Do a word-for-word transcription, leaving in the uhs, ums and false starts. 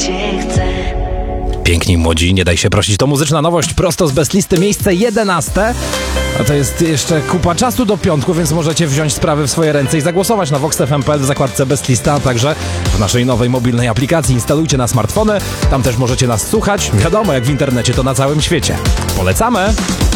cię chcę. Piękni młodzi, nie daj się prosić. To muzyczna nowość prosto z Best Listy, miejsce jedenaste. A to jest jeszcze kupa czasu do piątku, więc możecie wziąć sprawy w swoje ręce i zagłosować na vox f m kropka p l w zakładce Best Lista, a także w naszej nowej mobilnej aplikacji. Instalujcie na smartfony, tam też możecie nas słuchać. Wiadomo, jak w internecie, to na całym świecie. Polecamy!